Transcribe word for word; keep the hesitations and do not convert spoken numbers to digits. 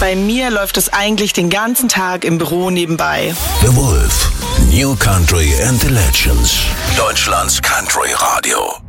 Bei mir läuft es eigentlich den ganzen Tag im Büro nebenbei. The Wolf, New Country and the Legends. Deutschlands Country Radio.